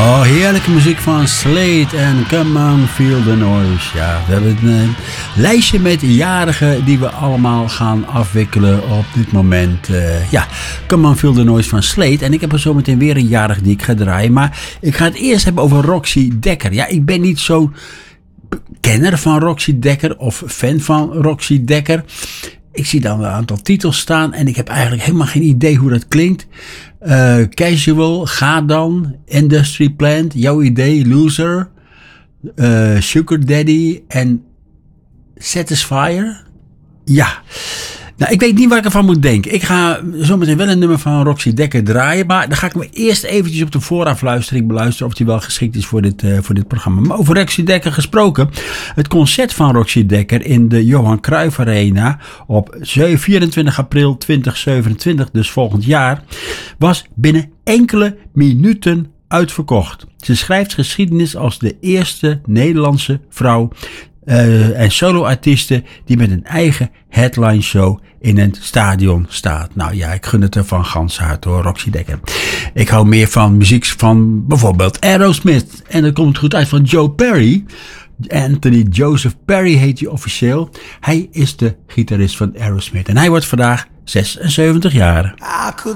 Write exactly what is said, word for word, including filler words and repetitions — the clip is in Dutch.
Oh, heerlijke muziek van Slade en Come On Feel the Noise. Ja, we hebben een, een lijstje met jarigen die we allemaal gaan afwikkelen op dit moment. Uh, ja, Come On Feel the Noise van Slade. En ik heb er zo meteen weer een jarig die ik ga draaien. Maar ik ga het eerst hebben over Roxy Dekker. Ja, ik ben niet zo kenner van Roxy Dekker of fan van Roxy Dekker. Ik zie dan een aantal titels staan en ik heb eigenlijk helemaal geen idee hoe dat klinkt. Uh, Casual, Ga Dan, Industry Plant, Jouw Idee, Loser, uh, Sugar Daddy en Satisfier. Ja, nou ik weet niet waar ik ervan moet denken. Ik ga zometeen wel een nummer van Roxy Dekker draaien, maar dan ga ik me eerst eventjes op de voorafluistering beluisteren of die wel geschikt is voor dit, uh, voor dit programma. Maar over Roxy Dekker gesproken, het concert van Roxy Dekker in de Johan Cruijff Arena op vierentwintig april tweeduizend zevenentwintig, dus volgend jaar, was binnen enkele minuten uitverkocht. Ze schrijft geschiedenis als de eerste Nederlandse vrouw Uh, en solo-artiesten die met een eigen headline show in een stadion staat. Nou ja, ik gun het er van gans hart hoor, Roxy Dekker. Ik hou meer van muziek van bijvoorbeeld Aerosmith. En dat komt goed uit van Joe Perry. Anthony Joseph Perry heet hij officieel. Hij is de gitarist van Aerosmith. En hij wordt vandaag zesenzeventig jaar.